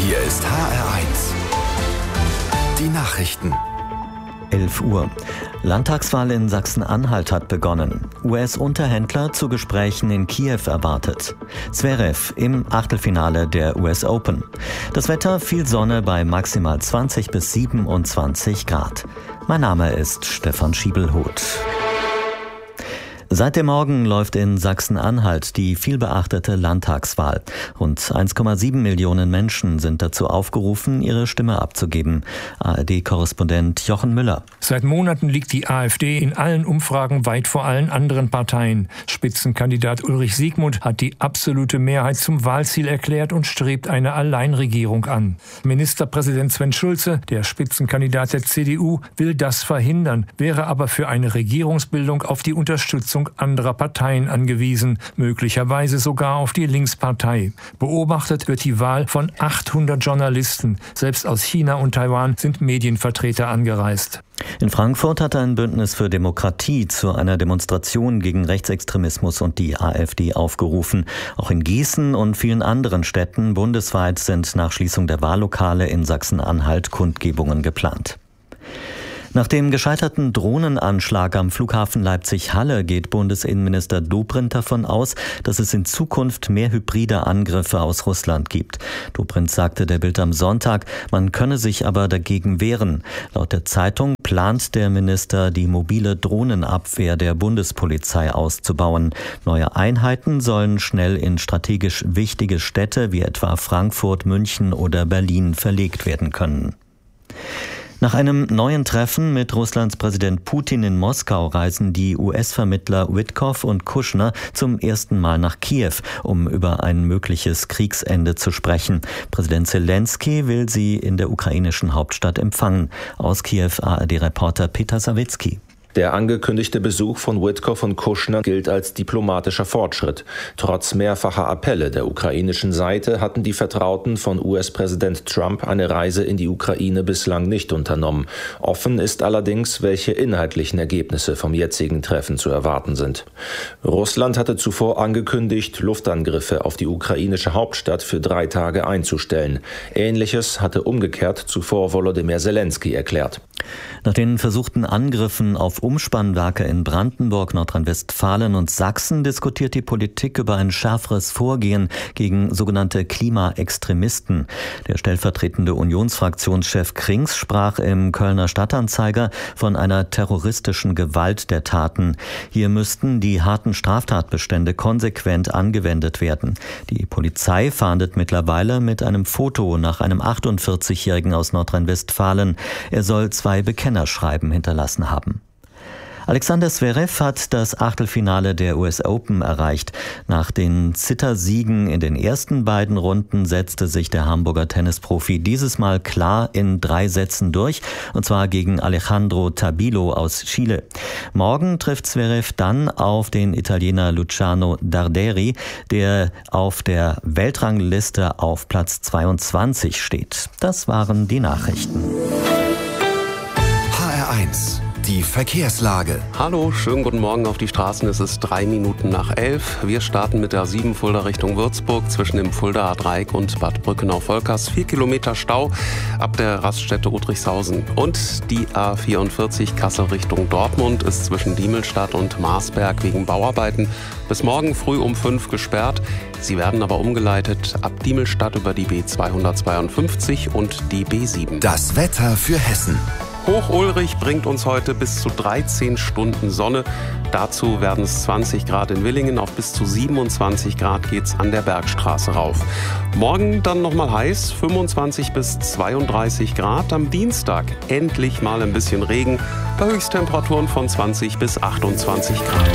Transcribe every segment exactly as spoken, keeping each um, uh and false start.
Hier ist H R eins. Die Nachrichten. elf Uhr. Landtagswahl in Sachsen-Anhalt hat begonnen. U S-Unterhändler zu Gesprächen in Kiew erwartet. Zverev im Achtelfinale der U S Open. Das Wetter, viel Sonne bei maximal zwanzig bis siebenundzwanzig Grad. Mein Name ist Stefan Schiebelhuth. Seit dem Morgen läuft in Sachsen-Anhalt die vielbeachtete Landtagswahl. Rund eins Komma sieben Millionen Menschen sind dazu aufgerufen, ihre Stimme abzugeben. A R D-Korrespondent Jochen Müller. Seit Monaten liegt die AfD in allen Umfragen weit vor allen anderen Parteien. Spitzenkandidat Ulrich Siegmund hat die absolute Mehrheit zum Wahlziel erklärt und strebt eine Alleinregierung an. Ministerpräsident Sven Schulze, der Spitzenkandidat der C D U, will das verhindern, wäre aber für eine Regierungsbildung auf die Unterstützung anderer Parteien angewiesen, möglicherweise sogar auf die Linkspartei. Beobachtet wird die Wahl von achthundert Journalisten. Selbst aus China und Taiwan sind Medienvertreter angereist. In Frankfurt hat ein Bündnis für Demokratie zu einer Demonstration gegen Rechtsextremismus und die AfD aufgerufen. Auch in Gießen und vielen anderen Städten bundesweit sind nach Schließung der Wahllokale in Sachsen-Anhalt Kundgebungen geplant. Nach dem gescheiterten Drohnenanschlag am Flughafen Leipzig-Halle geht Bundesinnenminister Dobrindt davon aus, dass es in Zukunft mehr hybride Angriffe aus Russland gibt. Dobrindt sagte der Bild am Sonntag, man könne sich aber dagegen wehren. Laut der Zeitung plant der Minister, die mobile Drohnenabwehr der Bundespolizei auszubauen. Neue Einheiten sollen schnell in strategisch wichtige Städte wie etwa Frankfurt, München oder Berlin verlegt werden können. Nach einem neuen Treffen mit Russlands Präsident Putin in Moskau reisen die U S-Vermittler Witkoff und Kushner zum ersten Mal nach Kiew, um über ein mögliches Kriegsende zu sprechen. Präsident Zelensky will sie in der ukrainischen Hauptstadt empfangen. Aus Kiew A R D-Reporter Peter Sawicki. Der angekündigte Besuch von Witkoff und Kushner gilt als diplomatischer Fortschritt. Trotz mehrfacher Appelle der ukrainischen Seite hatten die Vertrauten von U S-Präsident Trump eine Reise in die Ukraine bislang nicht unternommen. Offen ist allerdings, welche inhaltlichen Ergebnisse vom jetzigen Treffen zu erwarten sind. Russland hatte zuvor angekündigt, Luftangriffe auf die ukrainische Hauptstadt für drei Tage einzustellen. Ähnliches hatte umgekehrt zuvor Volodymyr Zelensky erklärt. Nach den versuchten Angriffen auf Umspannwerke in Brandenburg, Nordrhein-Westfalen und Sachsen diskutiert die Politik über ein schärferes Vorgehen gegen sogenannte Klimaextremisten. Der stellvertretende Unionsfraktionschef Krings sprach im Kölner Stadtanzeiger von einer terroristischen Gewalt der Taten. Hier müssten die harten Straftatbestände konsequent angewendet werden. Die Polizei fahndet mittlerweile mit einem Foto nach einem achtundvierzigjährigen aus Nordrhein-Westfalen. Er soll zwei Bekennerschreiben hinterlassen haben. Alexander Zverev hat das Achtelfinale der U S Open erreicht. Nach den Zittersiegen in den ersten beiden Runden setzte sich der Hamburger Tennisprofi dieses Mal klar in drei Sätzen durch, und zwar gegen Alejandro Tabilo aus Chile. Morgen trifft Zverev dann auf den Italiener Luciano Darderi, der auf der Weltrangliste auf Platz zweiundzwanzig steht. Das waren die Nachrichten. H R eins. Die Verkehrslage. Hallo, schönen guten Morgen auf die Straßen. Es ist drei Minuten nach elf. Wir starten mit der A sieben Fulda Richtung Würzburg zwischen dem Fuldaer Dreieck und Bad Brückenau-Volkers. Vier Kilometer Stau ab der Raststätte Udrichshausen. Und die A vierundvierzig Kassel Richtung Dortmund ist zwischen Diemelstadt und Marsberg wegen Bauarbeiten bis morgen früh um fünf gesperrt. Sie werden aber umgeleitet ab Diemelstadt über die B zweihundertzweiundfünfzig und die B sieben. Das Wetter für Hessen. Hoch-Ulrich bringt uns heute bis zu dreizehn Stunden Sonne. Dazu werden es zwanzig Grad in Willingen, auf bis zu siebenundzwanzig Grad geht's an der Bergstraße rauf. Morgen dann nochmal heiß, fünfundzwanzig bis zweiunddreißig Grad. Am Dienstag endlich mal ein bisschen Regen, bei Höchsttemperaturen von zwanzig bis achtundzwanzig Grad.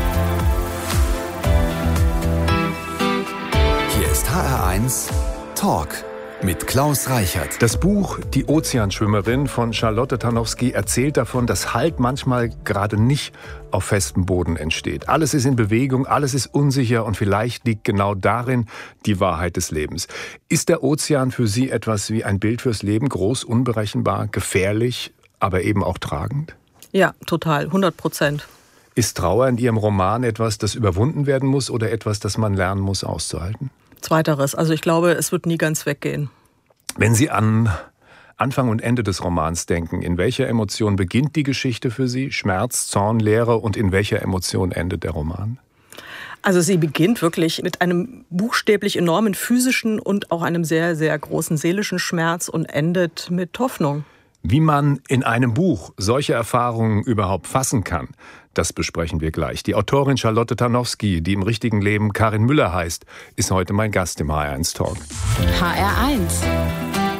Hier ist H R eins Talk mit Klaus Reichert. Das Buch Die Ozeanschwimmerin von Charlotte Tarnowski erzählt davon, dass Halt manchmal gerade nicht auf festem Boden entsteht. Alles ist in Bewegung, alles ist unsicher und vielleicht liegt genau darin die Wahrheit des Lebens. Ist der Ozean für Sie etwas wie ein Bild fürs Leben, groß, unberechenbar, gefährlich, aber eben auch tragend? Ja, total, hundert Prozent. Ist Trauer in Ihrem Roman etwas, das überwunden werden muss oder etwas, das man lernen muss auszuhalten? Zweiteres. Also ich glaube, es wird nie ganz weggehen. Wenn Sie an Anfang und Ende des Romans denken, in welcher Emotion beginnt die Geschichte für Sie? Schmerz, Zorn, Leere, und in welcher Emotion endet der Roman? Also sie beginnt wirklich mit einem buchstäblich enormen physischen und auch einem sehr, sehr großen seelischen Schmerz und endet mit Hoffnung. Wie man in einem Buch solche Erfahrungen überhaupt fassen kann, das besprechen wir gleich. Die Autorin Charlotte Tarnowski, die im richtigen Leben Karin Müller heißt, ist heute mein Gast im H R eins Talk. H R eins